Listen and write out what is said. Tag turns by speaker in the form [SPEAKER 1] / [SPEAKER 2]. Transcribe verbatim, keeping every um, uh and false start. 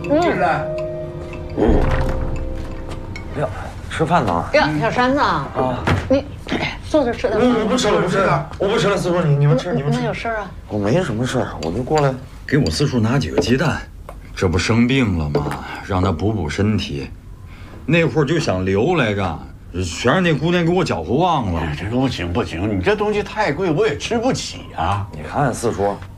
[SPEAKER 1] 进来。
[SPEAKER 2] 嗯。哎呀，吃饭呢？
[SPEAKER 3] 呀，小山子啊，你坐着吃点。
[SPEAKER 2] 我不吃了，不吃了，我不吃了。四叔，你你们吃，你们吃。
[SPEAKER 3] 那有事啊？
[SPEAKER 2] 我没什么事儿，我就过来
[SPEAKER 4] 给我四叔拿几个鸡蛋。这不生病了吗？让他补补身体。那会儿就想留来着，全让那姑娘给我搅和忘了。
[SPEAKER 1] 这个不行不行，你这东西太贵，我也吃不起啊。
[SPEAKER 2] 你看四叔，